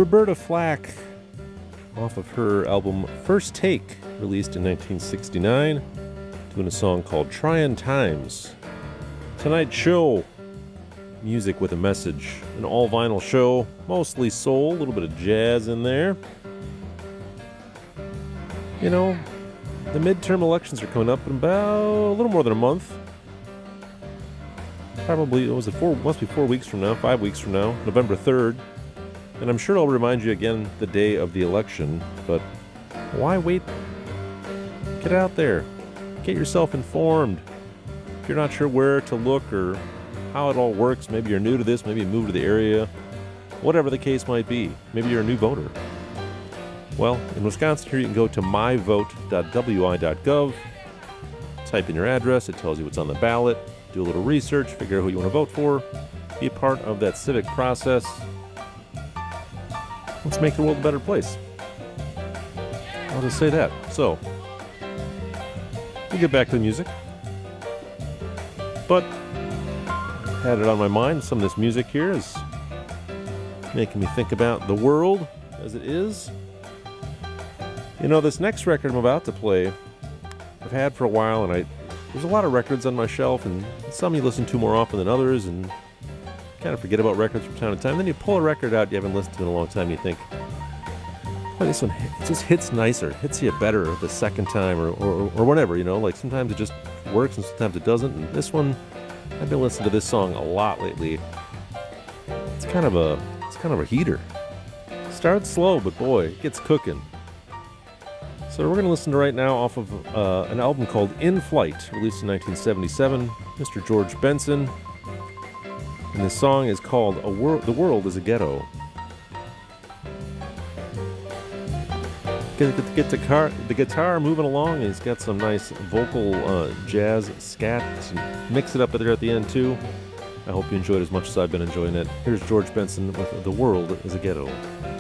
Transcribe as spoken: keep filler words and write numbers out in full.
Roberta Flack, off of her album First Take, released in nineteen sixty-nine, doing a song called Tryin' Times. Tonight's show, music with a message, an all-vinyl show, mostly soul, a little bit of jazz in there. You know, the midterm elections are coming up in about a little more than a month. Probably, what was it, four, must be four weeks from now, five weeks from now, November third. And I'm sure I'll remind you again the day of the election, but why wait? Get out there. Get yourself informed. If you're not sure where to look or how it all works, maybe you're new to this, maybe you moved to the area, whatever the case might be. Maybe you're a new voter. Well, in Wisconsin here you can go to my vote dot w i dot gov, type in your address, it tells you what's on the ballot, do a little research, figure out who you want to vote for, be a part of that civic process. Let's make the world a better place. I'll just say that. So, we'll get back to the music. But, had it on my mind, some of this music here is making me think about the world as it is. You know, this next record I'm about to play, I've had for a while, and I there's a lot of records on my shelf, and some you listen to more often than others, and kind of forget about records from time to time. Then you pull a record out you haven't listened to in a long time, and you think, well, this one it just hits nicer, hits you better the second time, or, or, or whatever, you know, like sometimes it just works and sometimes it doesn't. And this one, I've been listening to this song a lot lately. It's kind of a, it's kind of a heater. Starts slow, but boy, it gets cooking. So we're going to listen to right now off of uh, an album called In Flight, released in nineteen seventy-seven, Mister George Benson. And this song is called a Wor- The World is a Ghetto. Get, get, get the, car, the guitar moving along, and he's got some nice vocal uh, jazz scat. Mix it up there at the end too. I hope you enjoyed it as much as I've been enjoying it. Here's George Benson with The World is a Ghetto.